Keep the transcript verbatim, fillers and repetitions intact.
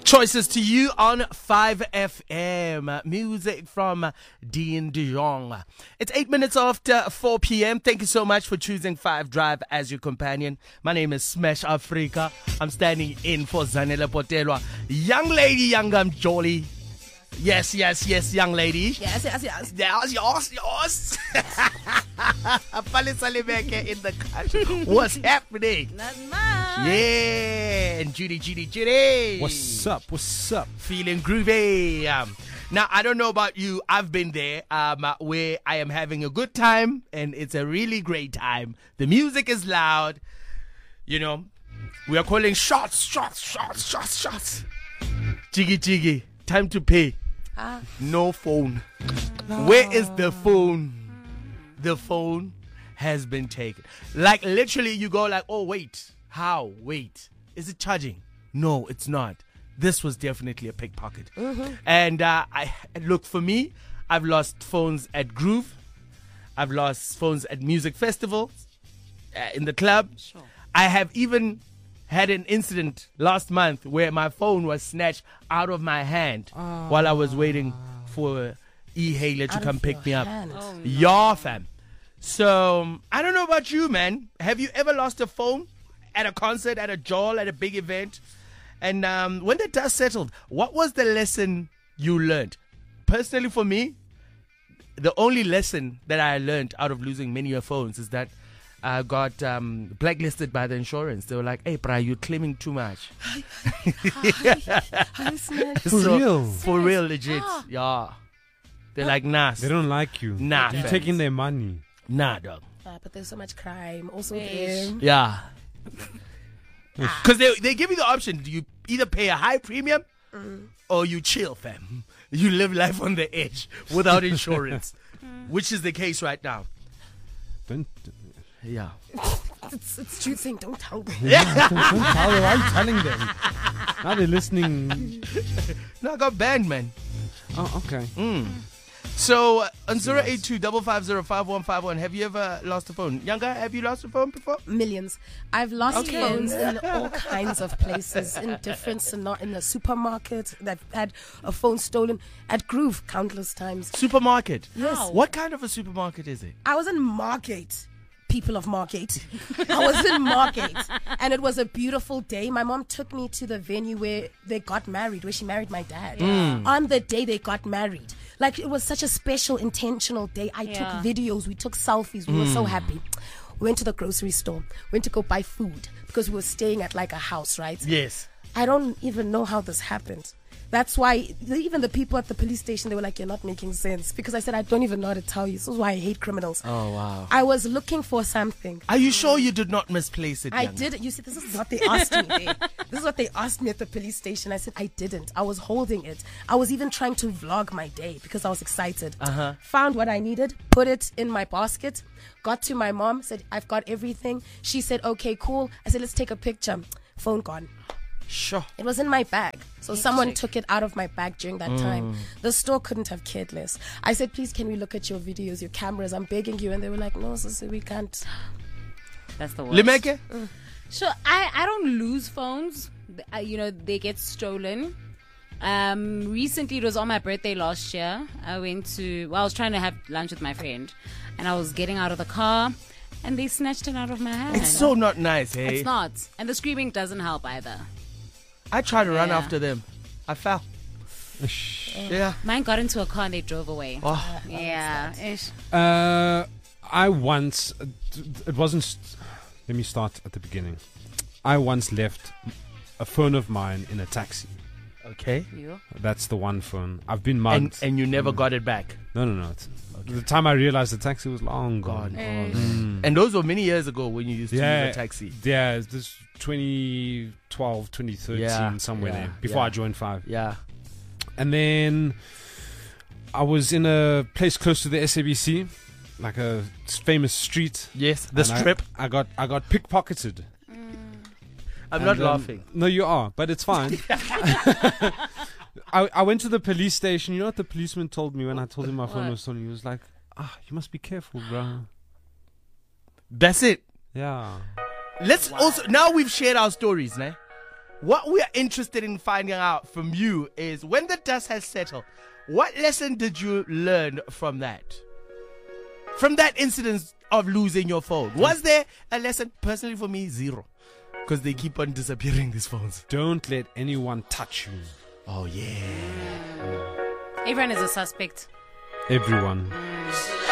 Choices to you on five F M. Music from Dean DeJong. It's eight minutes after four p.m. Thank you so much for choosing five Drive as your companion. My name is Smash Africa. I'm standing in for Zanele Potelwa. Young lady, young um, Jolly. Yes, yes, yes, young lady. Yes, yes, yes. Yes, yes, yes. Palisa Lebeke in the country. What's happening? Not much. Yeah, and Judy, Judy, Judy. What's up? What's up? Feeling groovy. Um, now, I don't know about you. I've been there um, uh, where I am having a good time, and it's a really great time. The music is loud. You know, we are calling shots, shots, shots, shots, shots. Jiggy, jiggy. Time to pay. Ah. No phone. Where is the phone? The phone has been taken. Like literally you go like, oh wait, how? Wait. Is it charging? No, it's not. This was definitely a pickpocket. Mm-hmm. And uh, I look, for me, I've lost phones at Groove. I've lost phones at music festivals, uh, in the club. Sure. I have even had an incident last month where my phone was snatched out of my hand oh. while I was waiting for e-hailer to out come pick me up. Oh, no. Yeah, fam. So, um, I don't know about you, man. Have you ever lost a phone at a concert, at a jol, at a big event? And um, when the dust settled, what was the lesson you learned? Personally, for me, the only lesson that I learned out of losing many of phones is that I got um, blacklisted by the insurance. They were like, hey, bro, you're claiming too much. For so, real? For real, legit. Yeah. They're like, nah. They don't like you. Nah. You're taking their money. Nah, dog. Ah, but there's so much crime. Also there. Yeah. Because they, they give you the option. You either pay a high premium mm. or you chill, fam. You live life on the edge without insurance, which is the case right now. Don't... Yeah. It's, it's true thing. Don't tell them. Yeah. don't, don't tell them. Why are you telling them? Now they're listening. No, I got banned, man. Oh, okay. Mm. So, uh, on zero eight two five five zero five one five one, have you ever lost a phone? Younger, have you lost a phone before? Millions. I've lost Okay. phones in all kinds of places, in different, not in the supermarket. I've had a phone stolen at Groove countless times. Supermarket? Yes. What kind of a supermarket is it? I was in Margate. People of Margate. I was in Margate, and it was a beautiful day. My mom took me to the venue where they got married, where she married my dad. Mm. On the day they got married. Like, it was such a special, intentional day. I Yeah. took videos, we took selfies, we Mm. were so happy. We went to the grocery store, went to go buy food, because we were staying at like a house, right? Yes. I don't even know how this happened. That's why even the people at the police station, they were like, you're not making sense. Because I said, I don't even know how to tell you. This is why I hate criminals. Oh, wow. I was looking for something. Are you sure you did not misplace it? I Younger? did. You see, this is what they asked me. There. This is what they asked me at the police station. I said, I didn't. I was holding it. I was even trying to vlog my day because I was excited. Uh-huh. Found what I needed, put it in my basket, got to my mom, said, I've got everything. She said, okay, cool. I said, let's take a picture. Phone gone. Sure. It was in my bag. So someone took it out of my bag during that mm. time. The store couldn't have cared less. I said, please, can we look at your videos, your cameras? I'm begging you. And they were like, no, sister, we can't. That's the worst. Limeke? Mm. So I, I don't lose phones. Uh, you know, they get stolen. Um, recently, it was on my birthday last year. I went to, well, I was trying to have lunch with my friend. And I was getting out of the car. And they snatched it out of my hand. It's so not nice, hey? It's not. And the screaming doesn't help either. I tried to run Yeah. after them. I fell. Yeah. Mine got into a car and they drove away. Oh. Yeah. Ish. Uh, I once, it wasn't, st- let me start at the beginning. I once left a phone of mine in a taxi. Okay. You? That's the one phone. I've been And, mugged. and you never Mm. got it back. No, no, no. It's, The time I realized the taxi was long God. gone. Oh, Mm. and those were many years ago when you used to Yeah. use a taxi. Yeah, it's this twenty twelve, twenty thirteen, Yeah, somewhere yeah, there, before yeah. I joined Five. Yeah. And then I was in a place close to the S A B C, like a famous street. Yes, the and I- strip. I, got I got pickpocketed. I'm And, not um, laughing. No, you are, but it's fine. I, I went to the police station. You know what the policeman told me when I told him my phone What? was stolen? He was like, ah, you must be careful, bro. That's it. Yeah. Let's also, now we've shared our stories, né? what we are interested in finding out from you is, when the dust has settled, what lesson did you learn from that? From that incident of losing your phone? Was there a lesson? Personally, for me, zero. Because they keep on disappearing, these phones. Don't let anyone touch you. Oh, yeah. Everyone is a suspect. Everyone.